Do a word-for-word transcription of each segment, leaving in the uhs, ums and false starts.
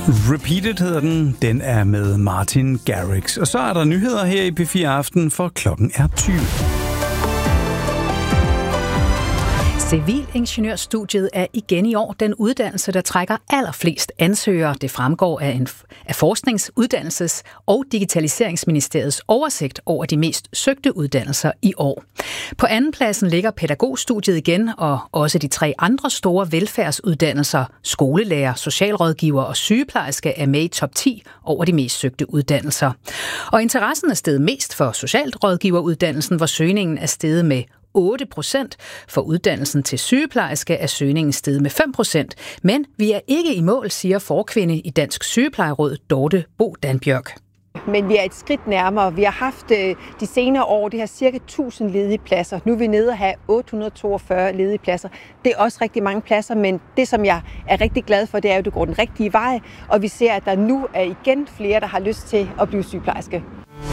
Repeated hedder den. Den er med Martin Garrix. Og så er der nyheder her i P fire Aften, for klokken er tyve. Civilingeniørstudiet er igen i år den uddannelse, der trækker allerflest ansøgere. Det fremgår af, en, af Forsknings-, Uddannelses- og Digitaliseringsministeriets oversigt over de mest søgte uddannelser i år. På andenpladsen ligger pædagogstudiet igen, og også de tre andre store velfærdsuddannelser, skolelærer, socialrådgiver og sygeplejerske, er med i top ti over de mest søgte uddannelser. Og interessen er steget mest for socialrådgiveruddannelsen, hvor søgningen er steget med otte procent. For uddannelsen til sygeplejerske er søgningen steget med fem procent. Men vi er ikke i mål, siger forkvinde i Dansk Sygeplejeråd, Dorte Bo Danbjørk. Men vi er et skridt nærmere. Vi har haft de senere år, det her cirka tusind ledige pladser. Nu er vi nede at have otte hundrede og toogfyrre ledige pladser. Det er også rigtig mange pladser, men det, som jeg er rigtig glad for, det er, at det går den rigtige vej. Og vi ser, at der nu er igen flere, der har lyst til at blive sygeplejerske.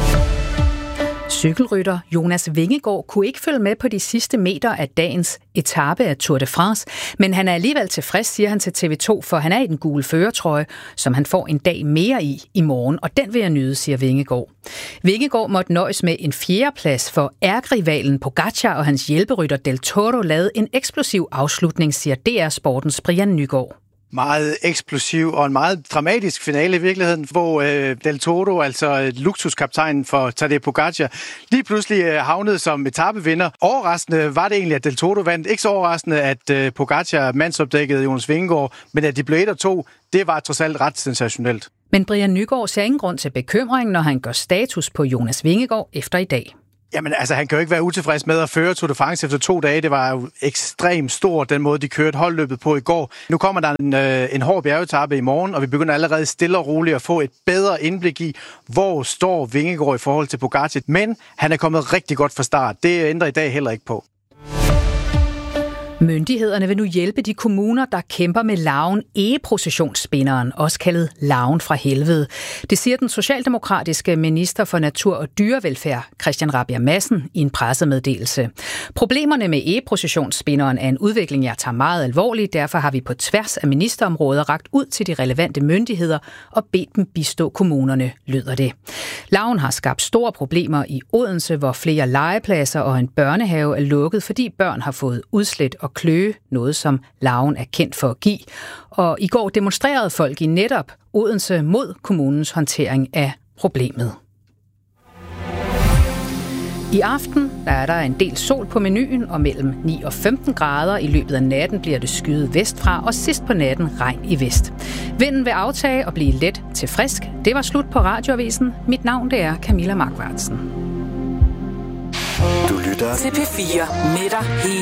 Cykelrytter Jonas Vingegaard kunne ikke følge med på de sidste meter af dagens etape af Tour de France, men han er alligevel tilfreds, siger han til T V to, for han er i den gule førertrøje, som han får en dag mere i i morgen, og den vil jeg nyde, siger Vingegaard. Vingegaard måtte nøjes med en fjerdeplads, for ærgerivalen Pogacar og hans hjælperytter Del Toro lavede en eksplosiv afslutning, siger D R Sportens Brian Nygaard. Meget eksplosiv og en meget dramatisk finale i virkeligheden, hvor øh, Del Toro, altså luksuskaptajnen for Tadej Pogacar, lige pludselig øh, havnede som etapevinder. Overraskende var det egentlig, at Del Toro vandt. Ikke så overraskende, at øh, Pogacar mandsopdækkede Jonas Vingegaard, men at de blev et og to, det var trods alt ret sensationelt. Men Brian Nygaard ser ingen grund til bekymring, når han gør status på Jonas Vingegaard efter i dag. Jamen altså, han kan jo ikke være utilfreds med at føre Tour de France efter to dage. Det var jo ekstremt stort, den måde, de kørte holdløbet på i går. Nu kommer der en, øh, en hård bjergetape i morgen, og vi begynder allerede stille og roligt at få et bedre indblik i, hvor står Vingegaard i forhold til Pogacar. Men han er kommet rigtig godt fra start. Det ændrer i dag heller ikke på. Myndighederne vil nu hjælpe de kommuner, der kæmper med larven egeprocessionsspinderen, også kaldet larven fra helvede. Det siger den socialdemokratiske minister for natur og dyrevelfærd, Christian Rabjerg Madsen, i en pressemeddelelse. Problemerne med egeprocessionsspinderen er en udvikling, jeg tager meget alvorligt. Derfor har vi på tværs af ministerområder rakt ud til de relevante myndigheder og bedt dem bistå kommunerne, lyder det. Larven har skabt store problemer i Odense, hvor flere legepladser og en børnehave er lukket, fordi børn har fået udslæt og kløe, noget som larven er kendt for at give. Og i går demonstrerede folk i netop Odense mod kommunens håndtering af problemet. I aften der er der en del sol på menuen, og mellem ni og femten grader. I løbet af natten bliver det skyet vestfra, og sidst på natten regn i vest. Vinden vil aftage og blive let til frisk. Det var slut på Radioavisen. Mit navn det er Camilla Markvartsen. Du lytter til P fire med dig hele